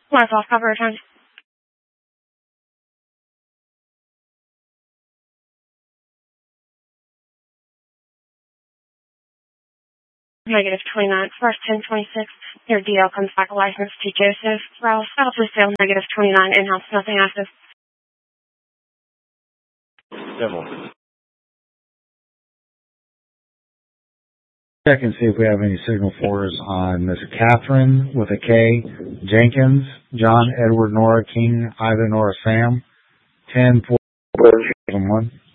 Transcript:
Lights off, cover return. Negative 29, first 1026. Your DL comes back license to Joseph Rouse. Alpha Sale, negative 29, in-house, nothing active. Devil. Check and see if we have any signal fours on Miss Catherine with a K, Jenkins, John, Edward, Nora, King, Ivan, Nora, Sam, 10-4-1.